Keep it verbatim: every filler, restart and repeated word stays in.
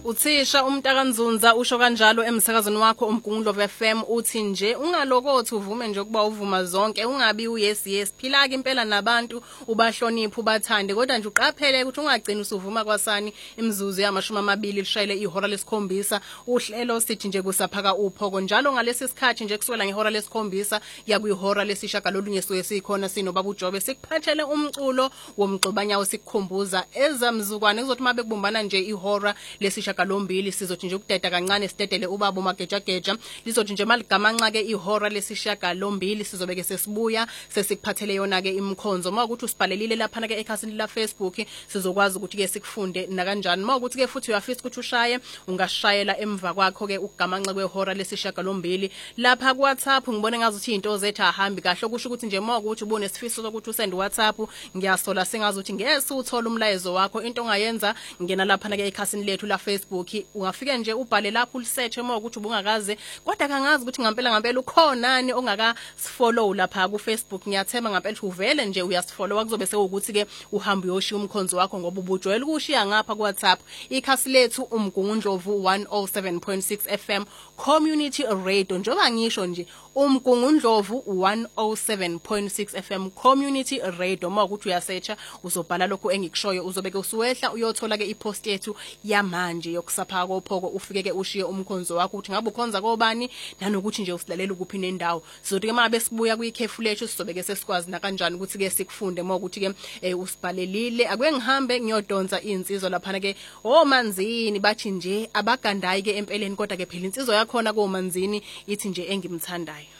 Uthisha uMntakanzunza usho kanjalo emsakazweni wakho uMgungundlovu F M uthi nje ungalokothi uvume nje ukuba uvuma zonke ungabi uyes yes phila ke impela nabantu ubahlonipha ubathande kodwa nje uqaphele ukuthi ungagcina usuvuma kwasani imizuzu yamashumi amabili lishayele ihora lesikhombisa uhlelo sithi nje kusaphaka uphoko njalo ngalesi sikhathi nje kusukela ngehora lesikhombisa ya kuyihora lesishaka lolunye suke sikhona sinobaba uJobe sikuphathele umculo womxobanyawo sikukhumbuza ezamzukwane kuzothi mabe kubumbana nje ihora lesishaka lombili sizothi nje ukudeda kancane sidedele ubaba uMageja Geja lizothi nje maligamanxa ke ihora lesishaka lombili sizobeke sesibuya sesikuphathele yona ke imkhonzo mawukuthi usibhalelile lapha na ke ekhasini la Facebook sizokwazi ukuthi ke sikufunde na kanjani mawukuthi ke futhi uyafisa ukuthi ushaye ungashayela emva kwakho ke ukugamanxa kwehora lesishaka lombili lapha ku WhatsApp ngibone ngazuthi into zethu ahambi kahle kusho ukuthi nje mawukuthi ubone sifiso sokuthi usend WhatsApp ngiyasola singazuthi ngeke uthola umlayezo wakho into ongayenza ngena lapha na ke ekhasini lethu la Facebook ungafike nje ubhale lapho ulisearch mawukuthi ubungakaze kodwa kangazi ukuthi ngampela ngampela ukhonani ongaka follow lapha ku Facebook ngiyathema ngampela uvele nje uyasifollow kuzobe sekuthi ke uhamba uyoshiya umkhonzo wakho ngoba ubujwayele ukushiya ngapha ku WhatsApp ikhasi lethu uMgungundlovu one oh seven point six F M Community Radio njoba ngisho nje uMgungundlovu one oh seven point six F M Community Radio mawukuthi uyasearcha uzobhala lokho engikushoyo uzobeke usuwehla uyothola ke ipost yethu yamanje yokusapha kophoko ufike ke ushiye umkhonzo wakho ukuthi ngabe ukhonza kobani nanokuthi nje usilalela ukuphi nendawo sizothi ke mabe sibuya kuyikhefu lethu sizobeke sesikwazi na kanjani ukuthi ke sikufunde mawukuthi ke eh, usibhalelile akwe ngihambe ngiyodonsa insizwa lapha ke omanzini bathi nje abagandayi ke empeleni kodwa ke phela insizwa yakho na komanzini ithi nje engimthandayo.